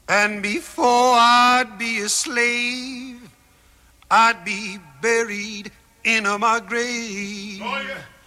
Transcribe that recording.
And before I'd be a slave, I'd be buried in my grave. Oh, yeah.